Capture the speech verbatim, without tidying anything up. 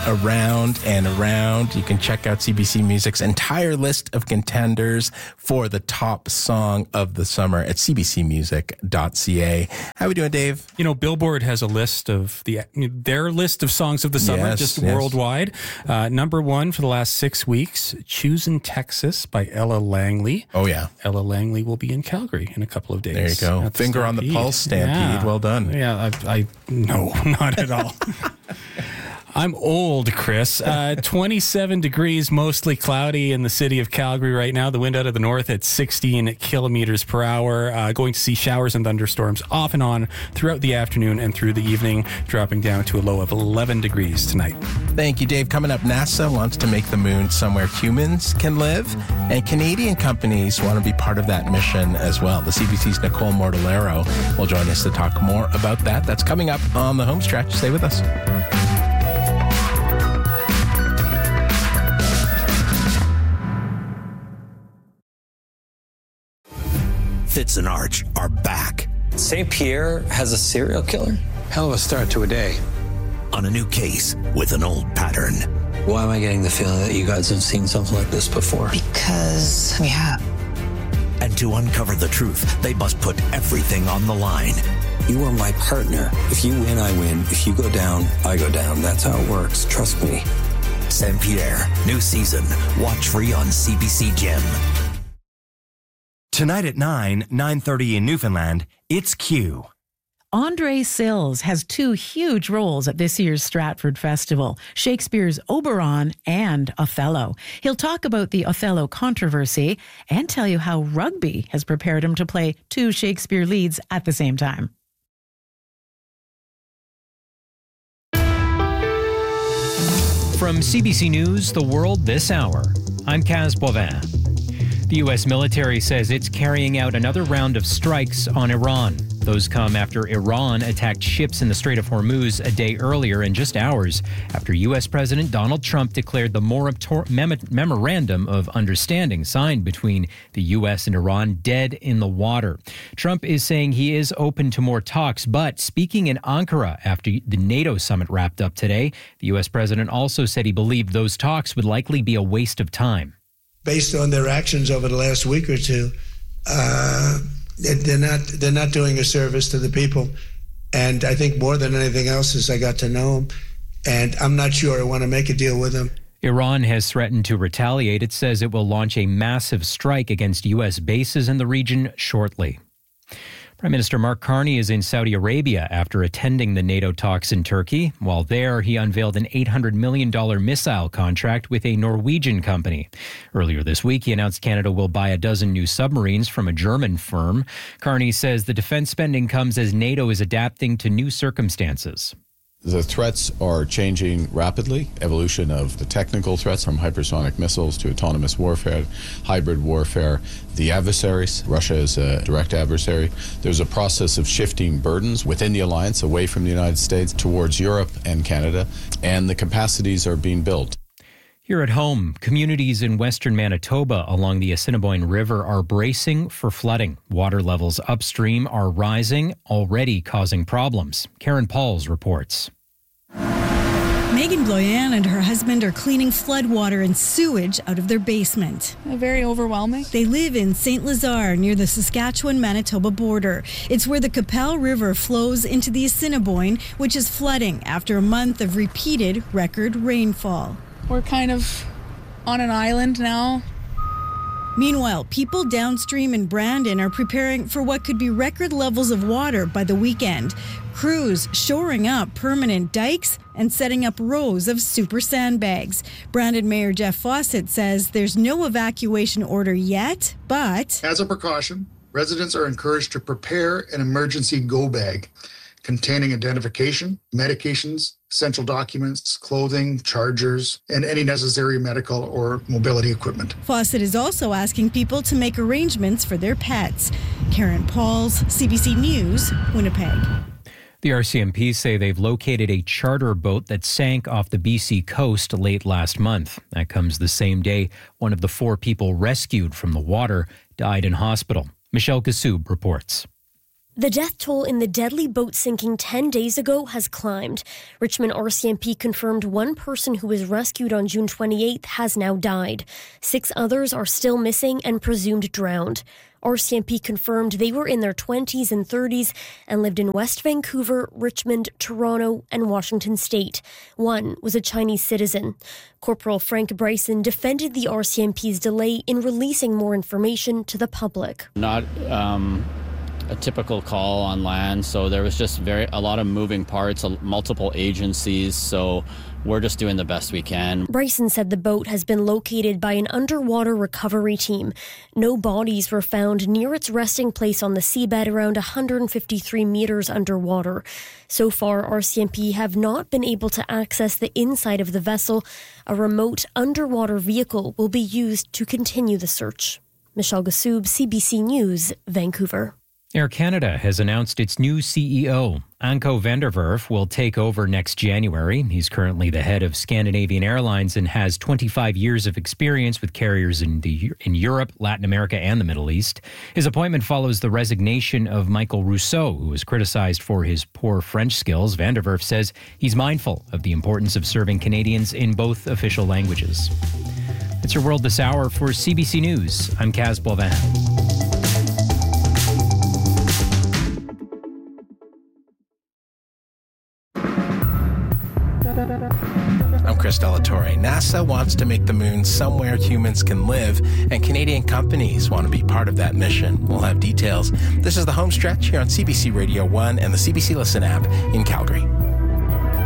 around and around. You can check out C B C Music's entire list of contenders for the top song of the summer at c b c music dot c a. How are we doing, Dave? You know, Billboard has a list of the their list of songs of the summer, Yes, just yes. worldwide. Uh, number one for the last six weeks, Choosing Texas by Ella Langley. Oh, yeah. Ella Langley will be in Calgary in a couple of days. There you go. At the Finger on the Stampede. pulse, Stampede. Yeah. Well done. Yeah, I, I no, not at all. I'm old, Chris. Uh, twenty-seven degrees, mostly cloudy in the city of Calgary right now. The wind out of the north at sixteen kilometers per hour. Uh, going to see showers and thunderstorms off and on throughout the afternoon and through the evening, dropping down to a low of eleven degrees tonight. Thank you, Dave. Coming up, NASA wants to make the moon somewhere humans can live, and Canadian companies want to be part of that mission as well. The C B C's Nicole Mortellero will join us to talk more about that. That's coming up on the home stretch. Stay with us. Fitz and Arch are back Saint Pierre has a serial killer? Hell of a start to a day. on a new case with an old pattern. Why am I getting the feeling that you guys have seen something like this before? Because we have. And to uncover the truth, they must put everything on the line. You are my partner. If you win, I win. If you go down, I go down. That's how it works. Trust me. Saint Pierre, new season. Watch free on C B C Gem. Tonight at nine, nine thirty in Newfoundland, it's Q. Andre Sills has two huge roles at this year's Stratford Festival, Shakespeare's Oberon and Othello. He'll talk about the Othello controversy and tell you how rugby has prepared him to play two Shakespeare leads at the same time. From C B C News, The World This Hour, I'm Kaz Boivin. The U S military says it's carrying out another round of strikes on Iran. Those come after Iran attacked ships in the Strait of Hormuz a day earlier and just hours after U S President Donald Trump declared the morator- mem- Memorandum of Understanding signed between the U S and Iran dead in the water. Trump is saying he is open to more talks, but speaking in Ankara after the NATO summit wrapped up today, the U S president also said he believed those talks would likely be a waste of time. Based on their actions over the last week or two, uh, they're not they're not doing a service to the people. And I think more than anything else is I got to know them, and I'm not sure I want to make a deal with them. Iran has threatened to retaliate. It says it will launch a massive strike against U S bases in the region shortly. Prime Minister Mark Carney is in Saudi Arabia after attending the NATO talks in Turkey. While there, he unveiled an eight hundred million dollars missile contract with a Norwegian company. Earlier this week, he announced Canada will buy a dozen new submarines from a German firm. Carney says the defense spending comes as NATO is adapting to new circumstances. The threats are changing rapidly. Evolution of the technical threats from hypersonic missiles to autonomous warfare, hybrid warfare, the adversaries. Russia is a direct adversary. There's a process of shifting burdens within the alliance away from the United States towards Europe and Canada, and the capacities are being built. Here at home, communities in western Manitoba along the Assiniboine River are bracing for flooding. Water levels upstream are rising, already causing problems. Karen Pauls reports. Megan Bloyan and her husband are cleaning floodwater and sewage out of their basement. Very overwhelming. They live in Saint Lazare near the Saskatchewan-Manitoba border. It's where the Qu'Appelle River flows into the Assiniboine, which is flooding after a month of repeated record rainfall. We're kind of on an island now. Meanwhile, people downstream in Brandon are preparing for what could be record levels of water by the weekend. Crews shoring up permanent dikes and setting up rows of super sandbags. Brandon Mayor Jeff Fawcett says there's no evacuation order yet, but... As a precaution, residents are encouraged to prepare an emergency go bag containing identification, medications, essential documents, clothing, chargers, and any necessary medical or mobility equipment. Fawcett is also asking people to make arrangements for their pets. Karen Pauls, C B C News, Winnipeg. The R C M P say they've located a charter boat that sank off the B C coast late last month. That comes the same day one of the four people rescued from the water died in hospital. Michelle Kassoub reports. The death toll in the deadly boat sinking ten days ago has climbed. Richmond R C M P confirmed one person who was rescued on June twenty-eighth has now died. Six others are still missing and presumed drowned. R C M P confirmed they were in their twenties and thirties and lived in West Vancouver, Richmond, Toronto, and Washington State. One was a Chinese citizen. Corporal Frank Bryson defended the R C M P's delay in releasing more information to the public. Not um, a typical call on land, so there was just very a lot of moving parts, multiple agencies, so we're just doing the best we can. Bryson said the boat has been located by an underwater recovery team. No bodies were found near its resting place on the seabed around one hundred fifty-three meters underwater. So far, R C M P have not been able to access the inside of the vessel. A remote underwater vehicle will be used to continue the search. Michelle Gassoub, C B C News, Vancouver. Air Canada has announced its new C E O. Anko van der Werf will take over next January. He's currently the head of Scandinavian Airlines and has twenty-five years of experience with carriers in the in Europe, Latin America, and the Middle East. His appointment follows the resignation of Michael Rousseau, who was criticized for his poor French skills. Van der Werf says he's mindful of the importance of serving Canadians in both official languages. It's your World This Hour for C B C News. I'm Kaz Boivin. I'm Chris Delatorre. NASA wants to make the moon somewhere humans can live, and Canadian companies want to be part of that mission. We'll have details. This is the home stretch here on C B C Radio one and the C B C Listen app in Calgary.